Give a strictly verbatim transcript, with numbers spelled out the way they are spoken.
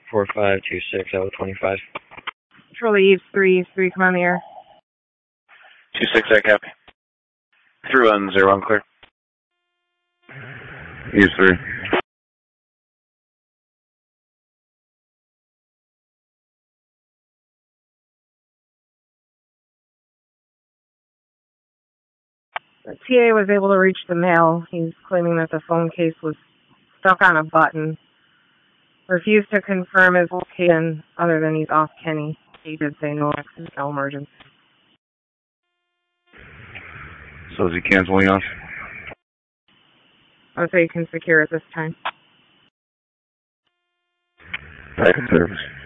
four five two six, L twenty-five. Charlie Eves three, Eves three, come on the air. two six, I copy. Through on zero one, clear. Eves three. The T A was able to reach the male. He's claiming that the phone case was stuck on a button. Refused to confirm his location other than he's off Kenny. He did say no accident, no emergency. So is he canceling us? I would say you can secure it this time. Back in service.